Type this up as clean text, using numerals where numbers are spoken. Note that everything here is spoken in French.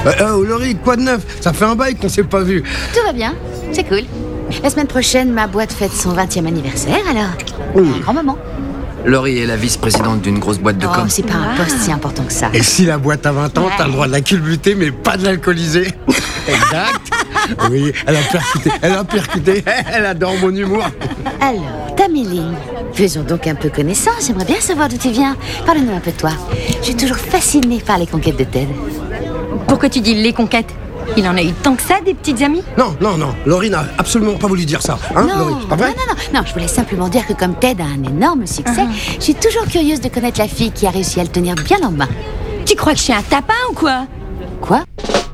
Laurie, quoi de neuf? Ça fait un bail qu'on s'est pas vu. Tout va bien, c'est cool. La semaine prochaine, ma boîte fête son 20e anniversaire, alors un grand moment. Laurie est la vice-présidente d'une grosse boîte de com. C'est pas un poste si important que ça. Et si la boîte a 20 ans, t'as le droit de la culbuter, mais pas de l'alcooliser. Exact. Oui, elle a percuté, elle adore mon humour. Alors, Taméline, faisons donc un peu connaissance. J'aimerais bien savoir d'où tu viens. Parle-nous un peu de toi. Je suis toujours fascinée par les conquêtes de Ted. Pourquoi tu dis les conquêtes? Il en a eu tant que ça, des petites amies? Non, Laurie n'a absolument pas voulu dire ça. Hein, Laurie, c'est pas vrai? Non, je voulais simplement dire que comme Ted a un énorme succès, je suis toujours curieuse de connaître la fille qui a réussi à le tenir bien en main. Tu crois que je suis un tapin ou quoi? Quoi?